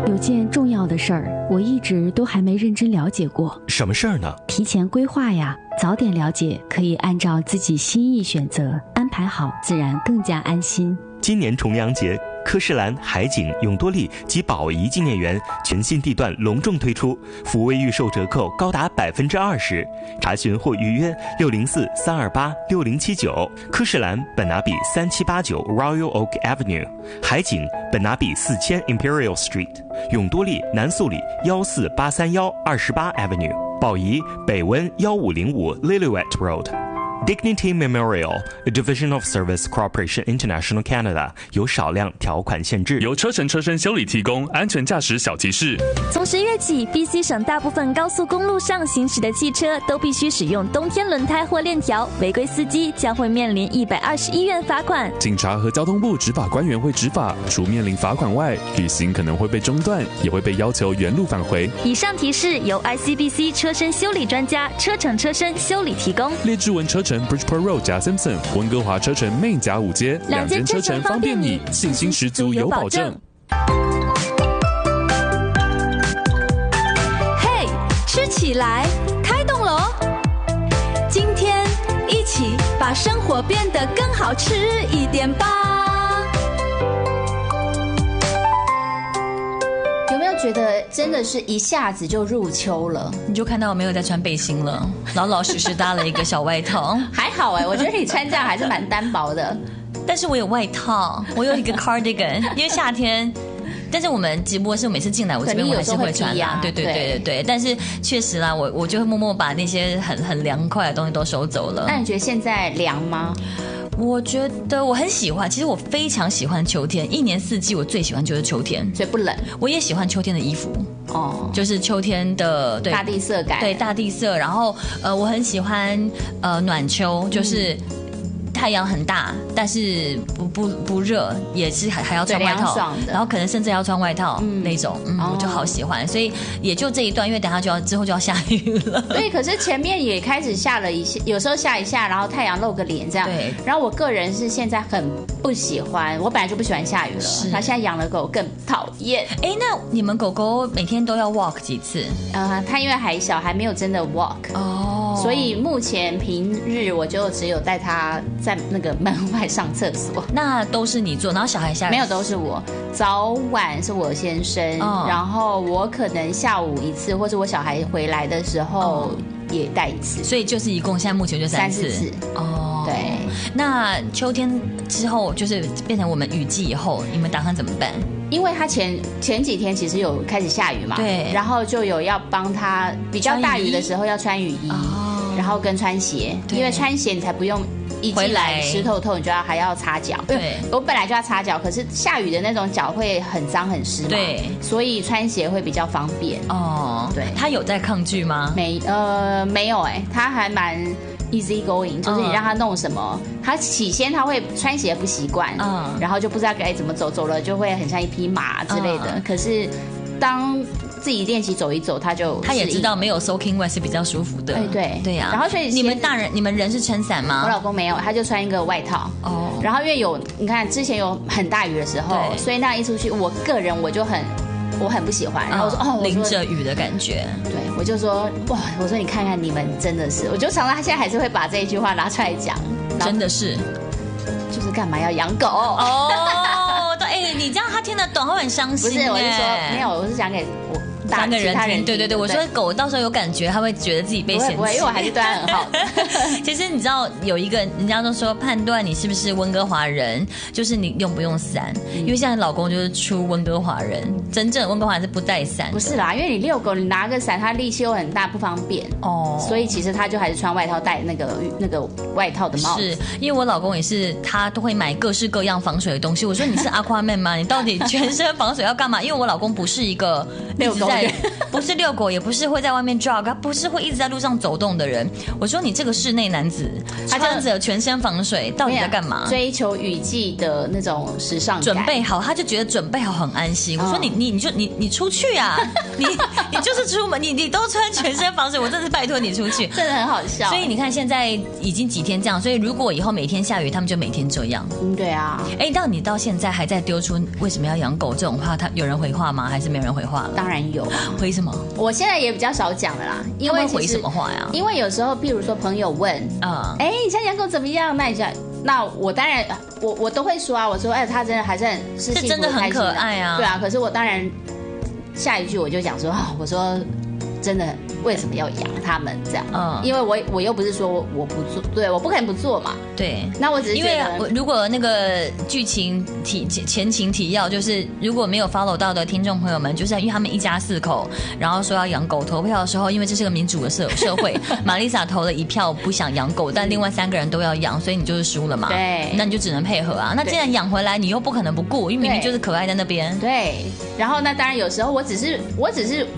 有件重要的事儿，我一直都还没认真了解过。 什么事儿呢？ 提前规划呀，早点了解，可以按照自己心意选择，安排好，自然更加安心。 今年重阳节，科士兰、海景、永多利及宝仪纪念园全新地段隆重推出，福威预售折扣高达20%。查询或预约604-328-6079。科士兰本拿比3789 Royal Oak Avenue， 海景本拿比4000 Imperial Street， 永多利南素里14831 28 Avenue， 宝仪北温1505 Lillooet Road。Dignity Memorial, a division of Service Corporation International Canada， 有少量条款限制。 由车城车身修理提供安全驾驶小提示。 从10月起 ，BC 省大部分高速公路上行驶的汽车都必须使用冬天轮胎或链条，违规司机将会面临121元罚款。 警察和交通部执法官员会执法，除面临罚款外，旅行可能会被中断，也会被要求原路返回。 以上提示由 ICBC 车身修理专家车城车身修理提供。 列治文车城 Bridgeport Road 加 Simpson， 温哥华车城 Main 加5街，2间车城方便你，信心十足有保证。 嘿，吃起来，开动喽！今天一起把生活变得更好吃一点吧。 有没有觉得真的是一下子就入秋了？ 你就看到我没有在穿背心了，老老实实搭了一个小外套。 还好我觉得你穿这样还是蛮单薄的。 但是我有外套，我有一个 cardigan， 因为夏天。但是我们直播室每次进来，我这边我还是会穿啦，对。但是确实啦，我就会默默把那些很凉快的东西都收走了。 那你觉得现在凉吗？ 我觉得我很喜欢，其实我非常喜欢秋天，一年四季我最喜欢就是秋天， 所以不冷。 我也喜欢秋天的衣服哦，就是秋天的对大地色感， 对大地色。然后我很喜欢暖秋，就是太阳很大，但是不热，也是还要穿外套，然后可能甚至要穿外套那种，我就好喜欢。所以也就这一段，因为等下之后就要下雨了。 对，可是前面也开始下了一下，有时候下一下，然后太阳露个脸这样。对。然后我个人是现在很不喜欢，我本来就不喜欢下雨了，然后现在养了狗更讨厌。 哎，那你们狗狗每天都要 walk 几次？ 它因为还小，还没有真的 walk 哦，所以目前平日我就只有带它在那个门外上厕所。 那都是你做，然后小孩下来没有，都是我。早晚是我先生，然后我可能下午一次，或者我小孩回来的时候也带一次。 所以就是一共现在目前就3次。哦， 对。 那秋天之后就是变成我们雨季以后，你们打算怎么办？ 因为他前几天其实有开始下雨嘛， 对， 然后就有要帮他比较大雨的时候要穿雨衣，然后跟穿鞋，因为穿鞋你才不用一进来湿透透，你就还要擦脚。对，我本来就要擦脚，可是下雨的那种脚会很脏很湿嘛，对，所以穿鞋会比较方便。哦，对， 他有在抗拒吗？ 没有他还蛮easy going， 就是你让他弄什么，他起先他会穿鞋不习惯，然后就不知道该怎么走了就会很像一匹马之类的。可是当自己练习走一走，他也知道没有 soaking wet 是比较舒服的。对呀。 然后所以你们人是撑伞吗？ 我老公没有，他就穿一个外套。哦。然后因为你看之前有很大雨的时候，所以那一出去，我就很不喜欢。然后我说淋着雨的感觉。 对，我就说哇，我说你看看你们真的是，我就常常他现在还是会把这一句话拿出来讲。 真的是， 就是干嘛要养狗？ 哦，你这样他听得懂，他会很伤心。 不是，我是说没有，我是讲给 3个人听。对，我说狗到时候有感觉，他会觉得自己被嫌弃。 不会，因为我还是对他很好的。 其实你知道有一个人家都说判断你是不是温哥华人，就是你用不用伞。因为现在老公就是出温哥华人，真正温哥华人是不带伞。 不是啦，因为你遛狗，你拿个伞，它力气又很大，不方便哦。所以其实他就还是穿外套，戴那个外套的帽子。 是因为我老公也是，他都会买各式各样防水的东西。我说你是 Aquaman 吗？你到底全身防水要干嘛？因为我老公不是一个一直在在不是遛狗，也不是会在外面 jog， 他不是会一直在路上走动的人。我说你这个室内男子，他穿着全身防水，到底在干嘛？ 追求雨季的那种时尚感， 准备好，他就觉得准备好很安心。我说你出去啊，你就是出门，你都穿全身防水，我真是拜托你出去， 真的很好笑。 所以你看现在已经几天这样，所以如果以后每天下雨，他们就每天这样。 对啊。 你到现在还在丢出为什么要养狗这种话，有人回话吗？还是没有人回话了？ 当然有。 回什么？ 我现在也比较少讲了啦，因为回什么话呀？ 因为有时候，譬如说朋友问你现在养狗怎么样？那我当然我都会说啊，我说他真的还是很是幸福真的很可爱啊， 对啊。可是我当然下一句我就讲说我说真的为什么要养他们这样？因为我又不是说我不做，对，我不可能不做嘛。 对， 那我只是因为如果那个剧情前情提要就是，如果没有 follow 到的听众朋友们，就是因为他们一家4口，然后说要养狗，投票的时候，因为这是个民主的社会，玛丽莎投了1票不想养狗，但另外3个人都要养，所以你就是输了嘛。 对， 那你就只能配合啊。那既然养回来，你又不可能不顾，因为明明就是可爱在那边。 对，然后那当然有时候我只是